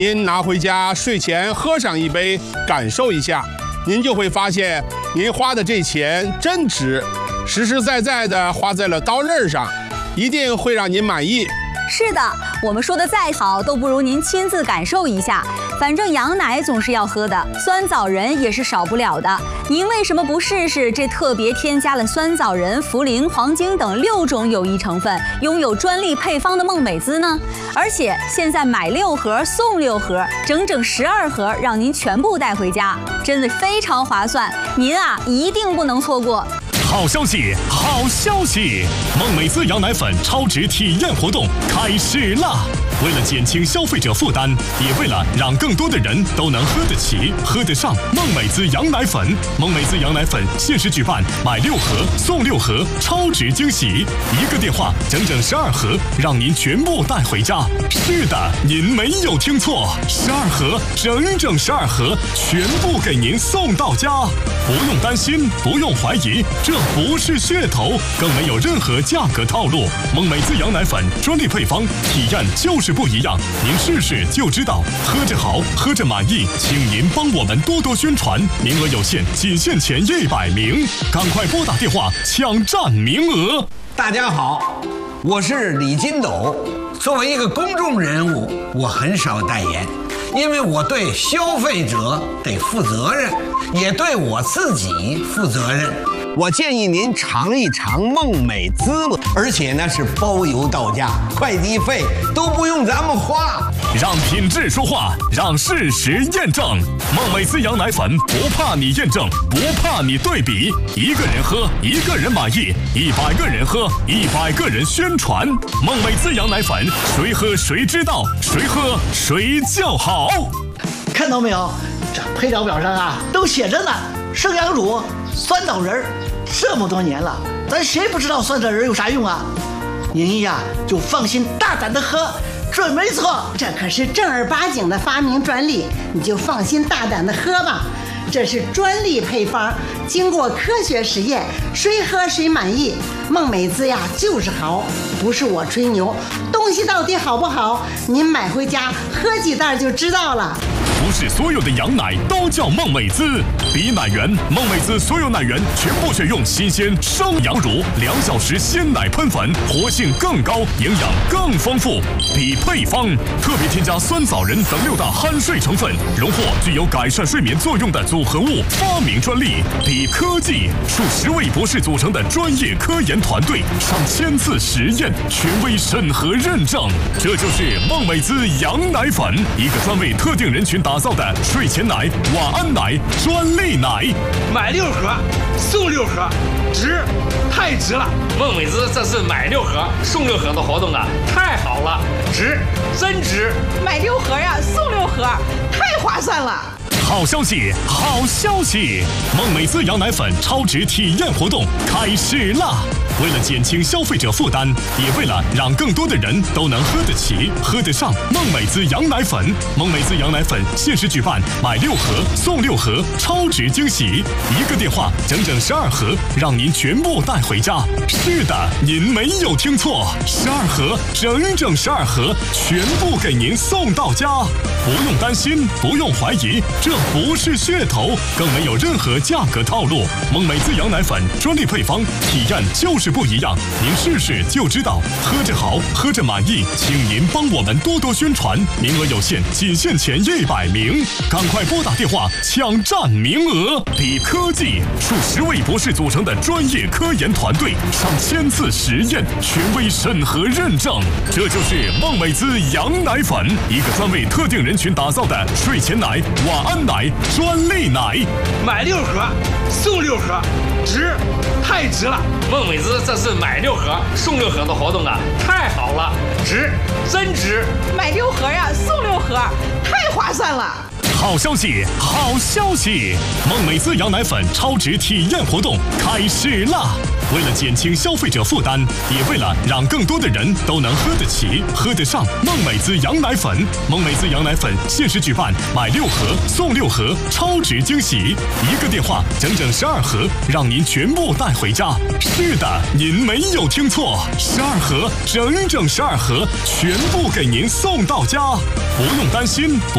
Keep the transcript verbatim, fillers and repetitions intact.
您拿回家睡前喝上一杯，感受一下，您就会发现您花的这钱真值，实实在在的花在了刀刃上，一定会让您满意。 是的，我们说的再好都不如您亲自感受一下。反正羊奶总是要喝的，酸枣仁也是少不了的。您为什么不试试这特别添加了酸枣仁、茯苓、黄精等六种有益成分，拥有专利配方的梦美滋呢？而且现在买六盒送六盒，整整十二盒，让您全部带回家，真的非常划算。您啊，一定不能错过。 好消息，好消息！梦美滋羊奶粉超值体验活动开始啦！为了减轻消费者负担，也为了让更多的人都能喝得起、喝得上梦美滋羊奶粉，梦美滋羊奶粉限时举办买六盒送六盒超值惊喜，一个电话整整十二盒，让您全部带回家。是的，您没有听错，十二盒，整整十二盒，全部给您送到家，不用担心，不用怀疑，这不是噱头，更没有任何价格套路。梦美滋羊奶粉专利配方，体验就是不一样，您试试就知道。喝着好，喝着满意，请您帮我们多多宣传，名额有限，仅限前一百名，赶快拨打电话抢占名额。 大家好，我是李金斗。作为一个公众人物，我很少代言，因为我对消费者得负责任，也对我自己负责任。我建议您尝一尝梦美滋了，而且呢是包邮到家，快递费都不用咱们花。 让品质说话，让事实验证。梦美滋羊奶粉不怕你验证，不怕你对比，一个人喝，一个人满意；一百个人喝，一百个人宣传。梦美滋羊奶粉，谁喝谁知道，谁喝谁叫好。 看到没有？这配料表上啊都写着呢，生羊乳、酸枣仁，这么多年了，咱谁不知道酸枣仁有啥用啊？您呀就放心大胆的喝，准没错。 这可是正儿八经的发明专利，你就放心大胆的喝吧。这是专利配方，经过科学实验，谁喝谁满意。梦美滋呀就是好，不是我吹牛，东西到底好不好，您买回家喝几袋就知道了。 不是所有的羊奶都叫梦美滋，比奶源，梦美滋所有奶源全部选用新鲜生羊乳，两小时鲜奶喷粉，活性更高，营养更丰富。比配方，特别添加酸枣仁等六大酣睡成分，荣获具有改善睡眠作用的组合物发明专利。比科技，数十位博士组成的专业科研团队，上千次实验，权威审核认证。这就是梦美滋羊奶粉，一个专为特定人群打造的睡前奶、晚安奶专利奶。 买六盒送六盒，值，太值了！梦美滋这次买六盒送六盒的活动啊，太好了，值，真值！ 买六盒呀，送六盒，太划算了！ 好消息，好消息！梦美滋羊奶粉超值体验活动开始啦！为了减轻消费者负担，也为了让更多的人都能喝得起、喝得上梦美滋羊奶粉，梦美滋羊奶粉限时举办买六盒送六盒超值惊喜，一个电话整整十二盒，让您全部带回家。是的，您没有听错，十二盒，整整十二盒，全部给您送到家，不用担心，不用怀疑，这不是噱头，更没有任何价格套路。梦美滋羊奶粉专利配方，体验就是不一样，您试试就知道。喝着好，喝着满意，请您帮我们多多宣传，名额有限，仅限前一百名，赶快拨打电话抢占名额。比科技，数十位博士组成的专业科研团队，上千次实验，权威审核认证。这就是梦美滋羊奶粉，一个专为特定人群打造的睡前奶、晚安奶专利奶。 买六盒送六盒，值，太值了！梦美滋这次买六盒送六盒的活动啊，太好了，值，真值！ 买六盒呀，送六盒，太划算了！ 好消息，好消息！梦美滋羊奶粉超值体验活动开始啦！为了减轻消费者负担，也为了让更多的人都能喝得起、喝得上梦美滋羊奶粉，梦美滋羊奶粉限时举办买六盒送六盒超值惊喜，一个电话整整十二盒，让您全部带回家。是的，您没有听错，十二盒，整整十二盒，全部给您送到家，不用担心。